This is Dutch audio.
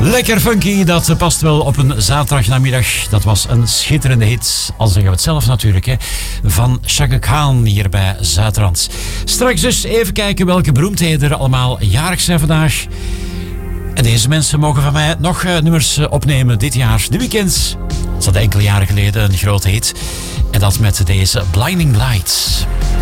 Lekker funky, dat past wel op een zaterdagnamiddag. Dat was een schitterende hit, al zeggen we het zelf natuurlijk, hè, van Chaka Khan hier bij Zuidrand. Straks dus even kijken welke beroemdheden er allemaal jarig zijn vandaag. En deze mensen mogen van mij nog nummers opnemen dit jaar. The Weeknd, dat had enkele jaren geleden een grote hit. En dat met deze Blinding Lights.